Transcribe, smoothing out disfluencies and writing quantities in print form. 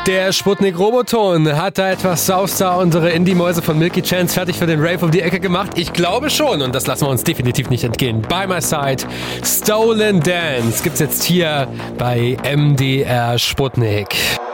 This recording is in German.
Der Sputnik-Roboton hat da etwas Saustar unsere Indie-Mäuse von Milky Chance fertig für den Rave um die Ecke gemacht. Ich glaube schon und das lassen wir uns definitiv nicht entgehen. By My Side, Stolen Dance gibt's jetzt hier bei MDR Sputnik.